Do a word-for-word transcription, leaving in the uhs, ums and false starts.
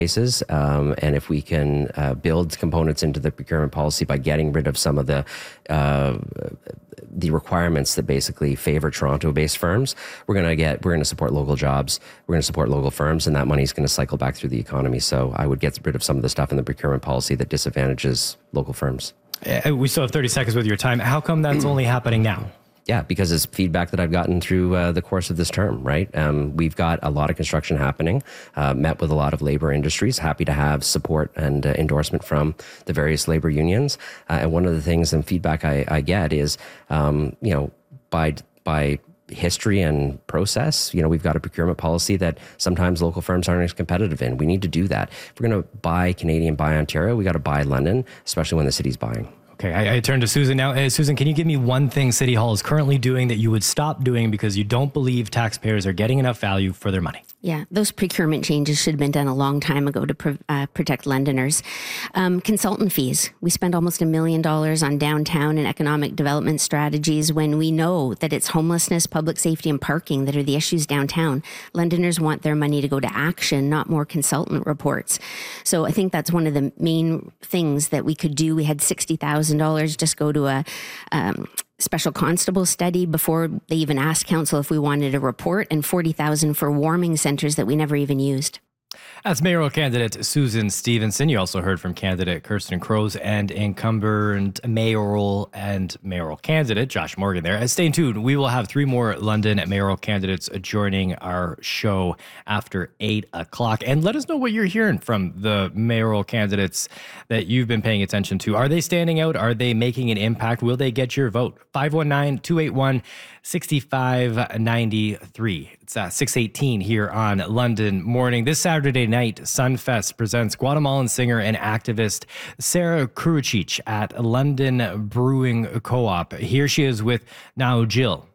cases. Um, and if we can uh, build components into the procurement policy by getting rid of some of the uh, the requirements that basically favor Toronto-based firms, we're going to get we're going to support local jobs, we're going to support local firms, and that money is going to cycle back through the economy. So I would get rid of some of the stuff in the procurement policy that disadvantages local firms. Uh, we still have thirty seconds with your time. How come that's only happening now? Yeah, because it's feedback that I've gotten through uh, the course of this term, right? Um, we've got a lot of construction happening, uh, met with a lot of labor industries, happy to have support and uh, endorsement from the various labor unions. Uh, and one of the things and feedback I, I get is, um, you know, by by history and process, you know, we've got a procurement policy that sometimes local firms aren't as competitive in. We need to do that. If we're going to buy Canadian, buy Ontario, we got to buy London, especially when the city's buying. Okay, I, I turn to Susan now. Uh, Susan, can you give me one thing City Hall is currently doing that you would stop doing because you don't believe taxpayers are getting enough value for their money? Yeah, those procurement changes should have been done a long time ago to pro- uh, protect Londoners. Um, consultant fees. We spend almost a million dollars on downtown and economic development strategies when we know that it's homelessness, public safety, and parking that are the issues downtown. Londoners want their money to go to action, not more consultant reports. So I think that's one of the main things that we could do. We had sixty thousand dollars just go to a... Um, special constable study before they even asked council if we wanted a report, and forty thousand for warming centers that we never even used. That's mayoral candidate Susan Stevenson. You also heard from candidate Kirsten Crows and incumbent mayoral and mayoral candidate Josh Morgan there. Stay tuned. We will have three more London mayoral candidates joining our show after eight o'clock. And let us know what you're hearing from the mayoral candidates that you've been paying attention to. Are they standing out? Are they making an impact? Will they get your vote? five one nine, two eight one, six five nine three. It's uh, six eighteen here on London Morning. This Saturday night, Sunfest presents Guatemalan singer and activist Sarah Kruicic at London Brewing Co-op. Here she is with Now Jill.